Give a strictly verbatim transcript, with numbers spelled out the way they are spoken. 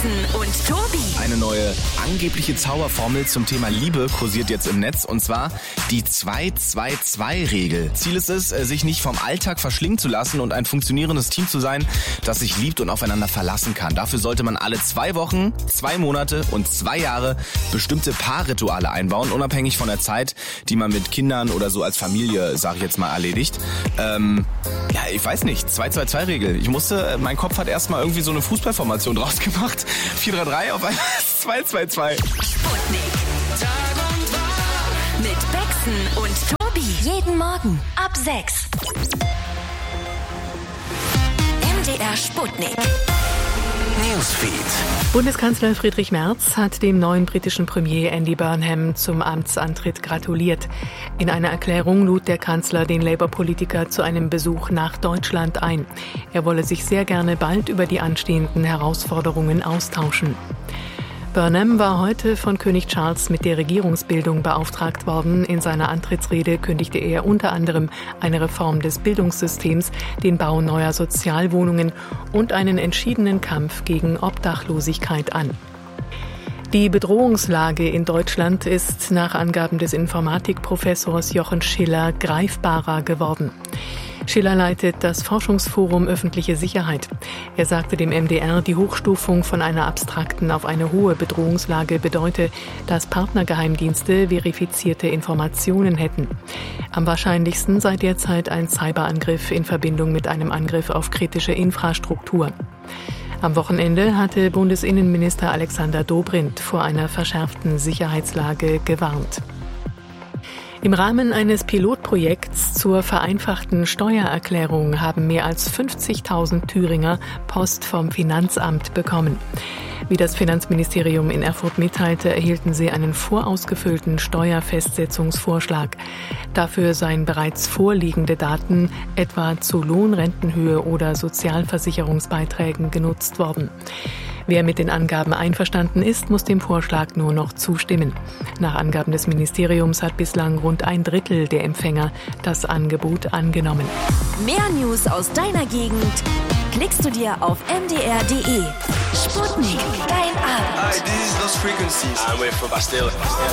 Becksen und Tobi. Eine neue angebliche Zauberformel zum Thema Liebe kursiert jetzt im Netz, und zwar die zwei zwei zwei Regel. Ziel ist es, sich nicht vom Alltag verschlingen zu lassen und ein funktionierendes Team zu sein, das sich liebt und aufeinander verlassen kann. Dafür sollte man alle zwei Wochen, zwei Monate und zwei Jahre bestimmte Paarrituale einbauen, unabhängig von der Zeit, die man mit Kindern oder so als Familie, sag ich jetzt mal, erledigt. Ähm, ja, ich weiß nicht, zwei zwei zwei Regel. Ich musste, mein Kopf hat erstmal irgendwie so eine Fußballformation draus gemacht. vier drei drei auf einmal zwei zwei zwei. Sputnik. Tag und Tag. Mit Becksen und Tobi. Jeden Morgen ab sechs. M D R Sputnik. Newsfeed. Bundeskanzler Friedrich Merz hat dem neuen britischen Premier Andy Burnham zum Amtsantritt gratuliert. In einer Erklärung lud der Kanzler den Labour-Politiker zu einem Besuch nach Deutschland ein. Er wolle sich sehr gerne bald über die anstehenden Herausforderungen austauschen. Burnham war heute von König Charles mit der Regierungsbildung beauftragt worden. In seiner Antrittsrede kündigte er unter anderem eine Reform des Bildungssystems, den Bau neuer Sozialwohnungen und einen entschiedenen Kampf gegen Obdachlosigkeit an. Die Bedrohungslage in Deutschland ist nach Angaben des Informatikprofessors Jochen Schiller greifbarer geworden. Schiller leitet das Forschungsforum Öffentliche Sicherheit. Er sagte dem M D R, die Hochstufung von einer abstrakten auf eine hohe Bedrohungslage bedeute, dass Partnergeheimdienste verifizierte Informationen hätten. Am wahrscheinlichsten sei derzeit ein Cyberangriff in Verbindung mit einem Angriff auf kritische Infrastruktur. Am Wochenende hatte Bundesinnenminister Alexander Dobrindt vor einer verschärften Sicherheitslage gewarnt. Im Rahmen eines Pilotprojekts zur vereinfachten Steuererklärung haben mehr als fünfzigtausend Thüringer Post vom Finanzamt bekommen. Wie das Finanzministerium in Erfurt mitteilte, erhielten sie einen vorausgefüllten Steuerfestsetzungsvorschlag. Dafür seien bereits vorliegende Daten etwa zu Lohnrentenhöhe oder Sozialversicherungsbeiträgen genutzt worden. Wer mit den Angaben einverstanden ist, muss dem Vorschlag nur noch zustimmen. Nach Angaben des Ministeriums hat bislang rund ein Drittel der Empfänger das Angebot angenommen. Mehr News aus deiner Gegend klickst du dir auf m d r punkt d e. Sputnik, dein Abend. Hi, this is Lost Frequencies. I'm with Bastille.